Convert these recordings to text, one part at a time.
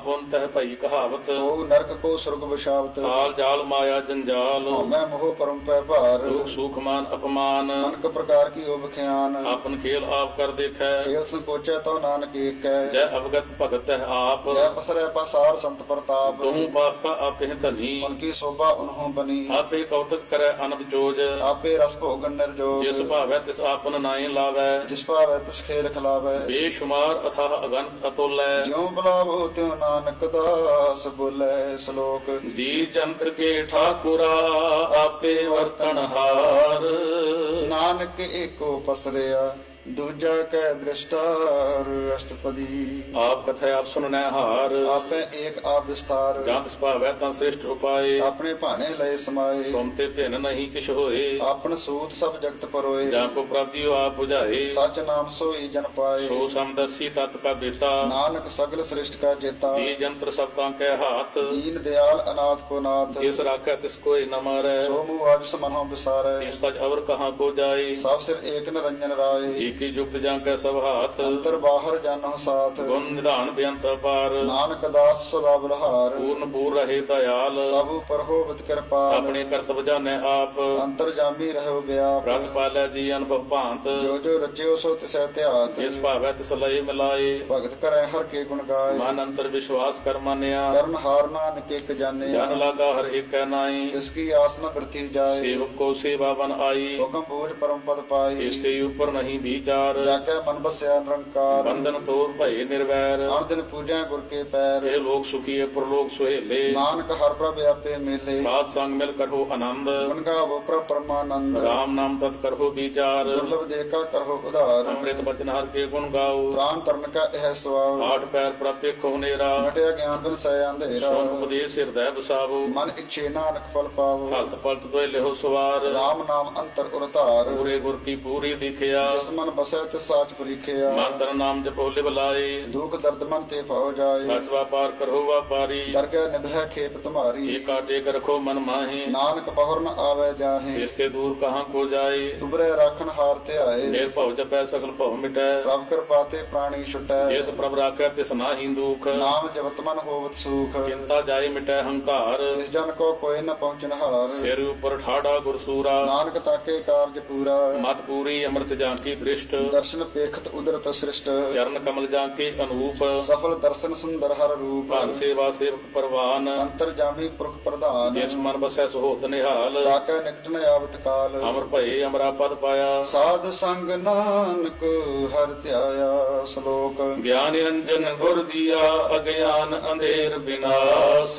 ਪਾਪ ਪੁਨ ਤਹਿ ਭਈ ਕਹਾਵਤ। ਉਹ ਨਰਕ ਕੋ ਸੁਰਗ ਬਸ਼ਾਵਤ। ਕਾਲ ਜਾਲ ਮਾਇਆ ਜੰਜਾਲ। ਮੈਂ ਮੋਹ ਪਰਮ ਪੈ ਭਾਰ। ਦੁਖ ਸੁਖ ਮਾਨ ਅਪਮਾਨ। ਅਨਕ ਪ੍ਰਕਾਰ ਕੀ ਉਹ ਬਖਿਆਨ। ਆਪਨ ਖੇਲ ਆਪ ਕਰ ਦੇਖੈ। ਖੇਲ ਸੰਕੋਚੈ ਤੋ ਨਾਨਕ ਏਕੈ। ਜੈ ਅਵਗਤ ਭਗਤ ਹੈ ਆਪ। ਜੈ ਪਸਰੈ ਪਸਾਰ ਸੰਤ ਪ੍ਰਤਾਪ। ਤੁਮ ਪਾਪਾ ਆਪੇ ਧਨੀ। ਉਨਕੀ ਸੋਭਾ ਉਨਹੋਂ ਬਨੀ। ਆਪੇ ਕੌਤਕ ਕਰੈ ਅਨੰਦ ਜੋਜ। ਆਪੇ ਰਸ ਭੋਗਨ ਨਿਰਜੋਗ। ਜਿਸ ਭਾਵੈ ਤਿਸ ਆਪਨ ਨਾਏ ਲਾਵੈ। ਜਿਸ ਭਾਵੈ ਤਿਸ ਖੇਲ ਖਿਲਾਵੈ। ਬੇਸ਼ੁਮਾਰ ਅਥਾਹ ਅਗਨਤ ਅਤੁਲੈ। ਜਿਉ ਬੁਲਾਵੋ ਤਿਉ ਨਾਨਕ ਦਾਸ ਬੋਲੇ। ਸ਼ਲੋਕ। ਜੀ ਜੰਤਰ ਕੇ ਠਾਕੁਰਾ ਆਪੇ ਵਰਤਨ ਹਾਰ। ਨਾਨਕ ਏਕੋ ਪਸਰਿਆ ਦੂਜਾ ਕੈ ਦ੍ਰਿਸ਼ਟਾਰ। ਅਸ਼ਟਪਦੀ। ਆਪ ਕਥੈ ਆਪ ਸੁਨਨੈ ਹਾਰ। ਆਪੇ ਏਕ ਆਪ ਵਿਸਤਾਰ। ਜਾਂ ਤਿਸ ਭਾਵੈ ਤਾਂ ਸ੍ਰਿਸ਼ਟ ਉਪਾਏ। ਆਪਣੇ ਭਾਣੇ ਲਏ ਸਮਾਏ। ਤੁਮ ਤੇ ਭਿੰਨ ਨਹੀਂ ਕਿਛ ਹੋਏ। ਆਪਨ ਸੂਤ ਸਭ ਜਗਤ ਪਰੋਏ। ਜਾਂ ਕੋ ਪ੍ਰਭਜੀਉ ਆਪ 부ਝਾਏ। ਸਚ ਨਾਮ ਸੋਈ ਜਨ ਪਾਏ। ਸੋ ਸਮਦਰਸੀ ਤਤ ਕਾ ਬੇਤਾ। ਨਾਨਕ ਸਗਲ ਸ੍ਰਿਸ਼ਟ ਕਾ ਜੇਤਾ। ਜੀ ਜੰਤਰ ਸਭ ਤਾਂ ਕੈ ਹਾਥ। ਦੀਨ ਦਿਆਲ ਅਨਾਥ ਕੋ ਨਾਥ। ਜਿਸ ਰਾਖੈ ਤਿਸ ਕੋਇ ਨ ਮਾਰੈ। ਸੋ ਮੂਹ ਆਜ ਸਮਨਹੁ ਵਿਸਾਰੈ। ਜਿਸ ਸਚ ਅਵਰ ਕਹਾਂ ਕੋ ਜਾਏ। ਸਭ ਸਿਰ ਏਕ ਨਿਰੰਜਨ ਰਾਏ। ਏਕੀ ਜੁਗਤ ਜਾਂ ਕੈ ਸਭ ਹਾਥ। ਅੰਤਰ ਬਾਹਰ ਜਾਨਹੁ ਸਾਥ। ਗੁਣ ਨਿਧਾਨ ਬੇਅੰਤ ਅਪਾਰ। ਨਾਨਕ ਦਾਸ ਸਦਾ ਬਲਹਾਰ। ਪੂਰਨ ਪੂਰ ਰਹੇ ਦਇਆਲ। ਸਭ ਉਪਰ ਹੋਵਤ ਕਿਰਪਾਲ। ਆਪਣੇ ਕਰਤਵ ਜਾਣੈ ਆਪ। ਅੰਤਰ ਜਾਮੀ ਰਹਿਓ ਬਿਆਪ। ਪ੍ਰਤ ਪਾਲੈ ਜੀ ਅਨੁਭਵ ਭਾਂਤ। ਜੋ ਜੋ ਰਚਿਓ ਸੋ ਤਿਸੈ ਧਿਆਤ। ਜਿਸ ਭਾਵੈ ਤਿਸ ਲਏ ਮਿਲਾਏ। ਭਗਤ ਕਰੈ ਹਰ ਕੇ ਗੁਣ ਗਾਏ। ਮਨ ਅੰਤਰ ਵਿਸ਼ਵਾਸ ਕਰ ਮਾਨਿਆ। ਕਰਨ ਹਾਰ ਨਾਨਕ ਇਕ ਜਾਣਿਆ। ਜਨ ਲਾਗਾ ਹਰ ਏਕੈ ਨਾਈ। ਤਿਸ ਕੀ ਆਸ ਨ ਬਿਰਥੀ ਜਾਏ। ਸੇਵਕ ਕੋ ਸੇਵਾ ਬਨ ਆਈ। ਹੁਕਮ ਬੋਝ ਪਰਮ ਪਦ ਪਾਈ। ਇਸ ਤੇ ਉਪਰ ਨਹੀਂ ਵਿਚਾਰ। ਜਾਕੈ ਮਨ ਬਸਿਆ ਨਿਰੰਕਾਰ। ਬੰਧਨ ਤੋਰ ਭਏ ਨਿਰਵੈਰ। ਹਰ ਦਿਨ ਪੂਜੈ ਗੁਰ ਕੇ ਪੈਰ। ਇਹ ਲੋਕ ਸੁਖੀਏ ਪ੍ਰਲੋਕ ਸੁਹੇਲੇ। ਨਾਨਕ ਹਰ ਪ੍ਰਭ ਆਪੇ ਮੇਲੇ। ਸਾਧ ਸੰਗ ਮਿਲ ਕਰੋ ਆਨੰਦ। ਗੁਣ ਗਾਵੋ ਪ੍ਰਭ ਪਰਮਾਨੰਦ। ਰਾਮ ਨਾਮ ਤਤ ਕਰੋ ਵਿਚਾਰ। ਦੁਰਲਭ ਦੇਖਾ ਕਰੋ ਉਧਾਰ। ਅੰਮ੍ਰਿਤ ਬਚਨ ਹਰ ਕੇ ਗੁਣ ਗਾਓ। ਪ੍ਰਾਨ ਤਰਨ ਕਾ ਇਹ ਸਵਾਉ। ਆਠ ਪੈਰ ਪ੍ਰਤਿ ਖੋ ਨੇਰਾ। ਮਟਿਆ ਗਿਆਨ ਬਿਨ ਸੈ ਅੰਧੇਰਾ। ਸੋਨ ਉਪਦੇਸ਼ ਹਿਰਦੈ ਬਸਾਵੋ। ਮਨ ਇੱਛੇ ਨਾਨਕ ਫਲ ਪਾਵੋ। ਹਲਤ ਪਲਤ ਤੋਇ ਲਿਹੋ ਸਵਾਰ। ਰਾਮ ਨਾਮ ਅੰਤਰ ਉਰਤਾਰ। ਪੂਰੇ ਗੁਰ ਕੀ ਪੂਰੀ ਦਿਖਿਆ। ਜਿਸ ਮਨ ਬਸੈ ਤਿਸ ਸਾਚ ਪਰੀਖਿਆ। ਮਨ ਤਨ ਨਾਮ ਜਪੋ ਲਿਵ ਲਾਏ। ਦੁਖ ਦਰਦ ਮਨ ਤੇ ਭਉ ਜਾਏ। ਸਚ ਵਾਪਾਰ ਕਰੋ ਵਾਪਾਰੀ। ਦਰਗਹਿ ਨਿਭੈ ਖੇਪ ਤੁਮਾਰੀ। ਏਕਾ ਟੇਕ ਰਖੋ ਮਨ ਮਾਹੀ। ਨਾਨਕ ਪਹੁਰ ਨ ਆਵੈ ਜਾਹੇ। ਜਿਸ ਤੇ ਦੂਰ ਕਹਾਂ ਕੋ ਜਾਏ। ਤੁਬਰੇ ਰਾਖਣ ਹਾਰ ਧਿਆਏ। ਨਿਰਭਉ ਜਪੈ ਸਗਲ ਭਉ ਮਿਟੈ। ਪ੍ਰਭ ਕਿਰਪਾ ਤੇ ਪ੍ਰਾਣੀ ਛੁਟੈ। ਜਿਸ ਪ੍ਰਭ ਰਾਖੈ ਤਿਸ ਨਾਹੀ ਦੁਖ। ਨਾਮ ਜਪਤ ਮਨ ਹੋਵਤ ਸੂਖ। ਚਿੰਤਾ ਜਾਏ ਮਿਟੈ ਹੰਕਾਰ। ਤਿਸ ਜਨ ਕੋ ਕੋਇ ਨ ਪਹੁੰਚਨ ਹਾਰ। ਸਿਰ ਉਪਰ ਠਾੜਾ ਗੁਰਸੂਰਾ। ਨਾਨਕ ਤਾਕੇ ਕਾਰਜ ਪੂਰਾ। ਮਤ ਪੂਰੀ ਅੰਮ੍ਰਿਤ ਜਾਂ ਕੀ ਦ੍ਰਿਸ਼ਟ। ਦਰਸ਼ਨ ਪੇਖਤ ਉਦਰਤ ਸ੍ਰਿਸ਼ਟ। ਚਰਨ ਕਮਲ ਜਾਂ ਕੇ ਅਨੂਪ। ਸਫਲ ਦਰਸ਼ਨ ਸੁੰਦਰ ਹਰ ਰੂਪ। ਧਨ ਸੇਵਾ ਸੇਵਕ ਪਰਵਾਨ। ਅੰਤਰ ਜਾਮੀ ਪੁਰਖ ਪ੍ਰਧਾਨ। ਜਿਸ ਮਨ ਬਸੈ ਸੁਹੋਤ ਨਿਹਾਲ। ਤਾਕੈ ਨਿਕਟ ਨ ਆਵਤ ਕਾਲ। ਅਮਰ ਭਏ ਅਮਰਾ ਪਦ ਪਾਇਆ। ਸਾਧ ਸੰਗ ਨਾਨਕ ਹਰਿ ਧਿਆਇਆ। ਸ਼ਲੋਕ। ਗਿਆਨ ਨਿਰੰਜਨ ਗੁਰ ਦੀਆ ਅਗਿਆਨ ਅੰਧੇਰ ਬਿਨਾਸ਼।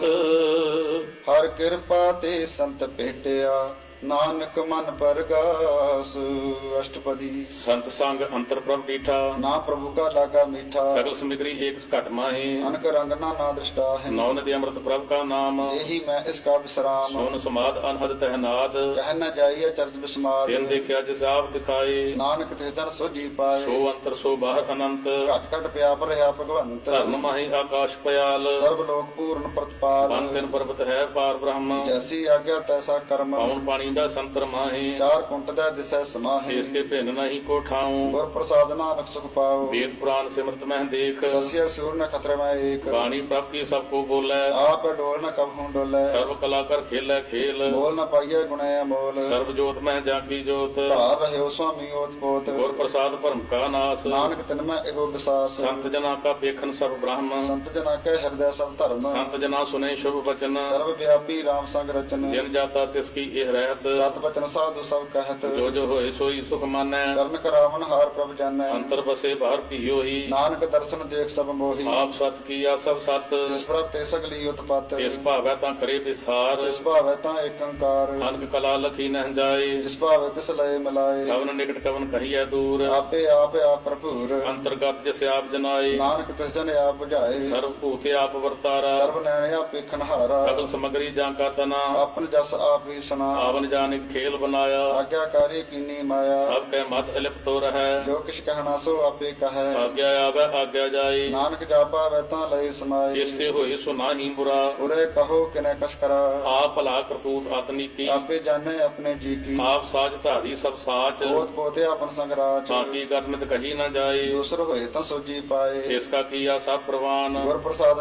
ਹਰ ਕਿਰਪਾ ਤੇ ਸੰਤ ਭੇਟਿਆ ਨਾਨਕ ਮਨ ਪਰਗਾਸ। ਅਸ਼ਟਪਦੀ। ਸੰਤ ਸੰਗ ਅੰਤਰ ਪ੍ਰਭ ਡੀਠਾ। ਨਾ ਪ੍ਰਭੂ ਕਾ ਲਾਗਾ ਮੀਠਾ। ਸਗਲ ਸਮਿਗਰੀ ਏਕ ਘਟ ਮਾਹੀ। ਅਨਕ ਰੰਗ ਨਾ ਦ੍ਰਿਸ਼ਟਾ ਹੈ। ਨੌ ਨਦੀ ਅੰਮ੍ਰਿਤ ਪ੍ਰਭ ਕਾ ਨਾਮ। ਇਹੀ ਮੈਂ ਇਸ ਕਾ ਵਿਸਰਾਮ। ਸੋਨ ਸਮਾਦ ਅਨਹਦ ਤਹਿਨਾਦ। ਕਹਿ ਨ ਜਾਈਏ ਚਰਜ ਬਿਸਮਾਦ। ਤਿਨ ਦੇਖਿਆ ਜਿਸ ਆਪ ਦਿਖਾਏ। ਨਾਨਕ ਤਿਸ ਦਰ ਸੋਜੀ ਪਾਏ। ਸੋ ਅੰਤਰ ਸੋ ਬਾਹਰ ਅਨੰਤ। ਘਟ ਘਟ ਪਿਆ ਭਰਿਆ ਭਗਵੰਤ। ਧਰਨ ਮਾਹੀ ਆਕਾਸ਼ ਪਿਆਲ। ਸਰਬ ਲੋਕ ਪੂਰਨ ਪ੍ਰਤਪਾਲ। ਬਨ ਤਿਨ ਪਰਬਤ ਹੈ ਪਾਰ ਬ੍ਰਹਮ। ਜੈਸੀ ਆਗਿਆ ਤੈਸਾ ਕਰਮ। ਪੌਣ ਪਾਣੀ ਦਾ ਸੰਤਰ ਮਾਹੀ। ਚਾਰ ਕੁੰਟ ਦਾ ਦਿਸੈ ਸਮਾਹੀ। ਇਸ ਕੇ ਭਿੰਨ ਨਹੀਂ ਕੋ ਠਾਉ। ਗੁਰ ਪ੍ਰਸਾਦ ਨਾਨਕ ਸੁਖ ਪਾਉ। ਵੇਦ ਪੁਰਾਨ ਸਿਮਰਤ ਮਹਿ ਦੇਖ। ਸਸਿਆ ਸੂਰ ਨ ਖਤਰੇ ਮੈਂ ਏਕ। ਬਾਣੀ ਪ੍ਰਭ ਕੀ ਸਭ ਕੋ ਬੋਲੇ। ਆਪ ਡੋਲ ਨ ਕਬਹੁ ਡੋਲੇ। ਸਰਬ ਕਲਾ ਕਰ ਖੇਲੇ ਖੇਲ। ਬੋਲ ਨ ਪਾਈਏ ਗੁਣੇ ਅਮੋਲ। ਸਰਬ ਜੋਤ ਮਹਿ ਜਾਂ ਕੀ ਜੋਤ। ਧਾਰ ਰਹਿਓ ਸੁਆਮੀ ਓਤ ਪੋਤ। ਗੁਰ ਪ੍ਰਸਾਦ ਭਰਮ ਕਾ ਨਾਸ। ਨਾਨਕ ਤਿਨ ਮੈਂ ਇਹੋ ਵਿਸਾਸ। ਸੰਤ ਜਨਾ ਕਾ ਪੇਖਨ ਸਰਬ ਬ੍ਰਹਮ। ਸੰਤ ਜਨਾ ਕੈ ਹਿਰਦੈ ਸਭ ਧਰਮ। ਸੰਤ ਜਨਾ ਸੁਨੇ ਸ਼ੁਭ ਬਚਨ। ਸਰਬ ਵਿਆਪੀ ਰਾਮ ਸੰਗ ਰਚਨ। ਜਿਨ ਜਾਤਾ ਤਿਸ ਕੀ ਇਹ ਰਹਿਤ। ਸਤ ਬਚਨ ਸਾਧੂ ਸਭ ਕਹਿਤ। ਜੋ ਜੋ ਹੋਏ ਸੋਈ ਸੁਖ ਮਾਨੈ। ਕਰਨ ਕਰਾਵਨ ਹਾਰ ਪ੍ਰਭ ਜਾਣੈ। ਅੰਤਰ ਬਸੇ ਬਾਹਰ ਭੀਓ ਹੀ। ਨਾਨਕ ਦਰਸ਼ਨ ਦੇਖ ਸਭ ਮੋਹੀ। ਆਪ ਸਤ ਕੀਆ ਸਭ ਸਤ। ਜਿਸ ਪ੍ਰਭ ਤੇ ਸਗਲੀ ਉਤਪਤ। ਇਸ ਭਾਵੈ ਤਾਂ ਕਰੇ ਵਿਸਾਰ। ਜਿਸ ਭਾਵੈ ਤਾਂ ਏਕ ਓੰਕਾਰ। ਅਨਕ ਕਲਾ ਲਖੀ ਨਹਿ ਜਾਏ। ਜਿਸ ਭਾਵੈ ਤਿਸ ਲਏ ਮਿਲਾਏ। ਕਵਨ ਨਿਕਟ ਕਵਨ ਕਹੀਐ ਦੂਰ। ਆਪੇ ਆਪ ਭਰਪੂਰ। ਅੰਤਰਗਤ ਜਿਸ ਆਪ ਜਨਾਏ। ਨਾਨਕ ਤਿਸ ਜਨ ਆਪ 부ਝਾਏ। ਸਰਬ ਭੂਤ ਆਪ ਵਰਤਾਰਾ। ਸਰਬ ਨੈਣ ਆਪ ਵੇਖਣ ਹਾਰਾ। ਸਗਲ ਸਮਗਰੀ ਜਾਂ ਕਾ ਤਨਾ। ਆਪਨ ਜਸ ਆਪ ਹੀ ਸੁਨਾ। ਆਵਨ ਜਾਨਿਕ ਖੇਲ ਬਨਾਇਆ। ਆਗਿਆਕਾਰੀ ਕੀਨੀ ਮਾਇਆ। ਸਭ ਕੈ ਮਤ ਅਲਿਪਤੋ ਰਹੈ। ਜੋ ਕਿਛ ਕਹਿਣਾ ਸੋ ਆਪੇ ਕਹੈ। ਆਗਿਆ ਆਵੈ ਆਗਿਆ ਜਾਏ। ਨਾਨਕ ਜਾਪਾ ਵੈ ਤਾਂ ਲਏ ਸਮਾਏ। ਜਿਸ ਤੇ ਹੋਏ ਸੋ ਨਾਹੀ ਬੁਰਾ। ਉਰੇ ਕਹੋ ਕਿਨੈ ਕਛ ਕਰਾ। ਆਪ ਭਲਾ ਕਰਤੂਤ ਆਤਨੀ ਕੀ। ਆਪੇ ਜਾਣੈ ਆਪਣੇ ਜੀ ਕੀ। ਆਪ ਸਾਜ ਧਾਰੀ ਸਭ ਸਾਚ। ਪੋਤ ਪੋਤੇ ਆਪਨ ਸੰਗਰਾਚ। ਬਾਕੀ ਕਰਨਿਤ ਕਹੀ ਨਾ ਜਾਏ। ਦੂਸਰ ਹੋਏ ਤਾਂ ਸੋਜੀ ਪਾਏ। ਇਸ ਕਾ ਕੀਆ ਸਭ ਪ੍ਰਵਾਨ। ਗੁਰ ਪ੍ਰਸਾਦ